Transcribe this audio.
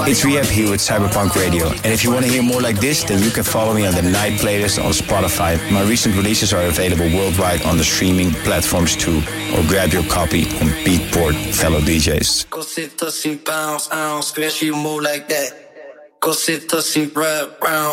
It's Rehab here with Cyberpunk Radio. And if you want to hear more like this, then you can follow me on the Night Playlist on Spotify. My recent releases are available worldwide on the streaming platforms too. Or grab your copy on Beatport, fellow DJs. Go sit, tussy, bounce, ounce, square, she move like that. Go sit, tussy, rap, round.